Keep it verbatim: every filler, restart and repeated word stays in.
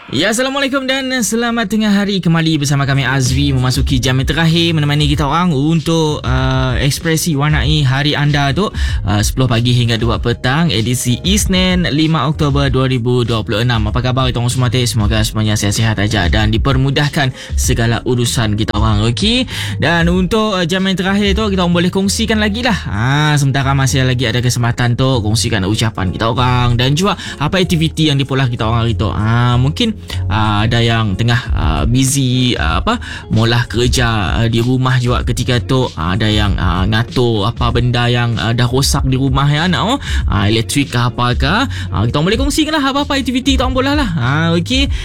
Ya, Assalamualaikum dan selamat tengah hari kembali bersama kami Azwi memasuki jam yang terakhir menemani kita orang untuk uh, ekspresi warnai hari anda tu uh, sepuluh pagi hingga dua petang edisi Isnin lima Oktober dua ribu dua puluh enam. Apa khabar kita orang semua? Semoga semuanya sihat-sihat aja dan dipermudahkan segala urusan kita orang, okey? Dan untuk uh, jam yang terakhir tu kita orang boleh kongsikan lagi lah. Ha, sementara masih lagi ada kesempatan tu kongsikan ucapan kita orang dan juga apa aktiviti yang dipolah kita orang hari tu. Ha, mungkin Uh, ada yang tengah uh, busy uh, apa molah kerja uh, di rumah juga ketika tu, uh, ada yang uh, ngatur apa benda yang uh, dah rosak di rumah ya nak oh uh, elektrik ke apa ke, uh, kita boleh kongsikan lah apa-apa aktiviti kita boleh lah. uh, okey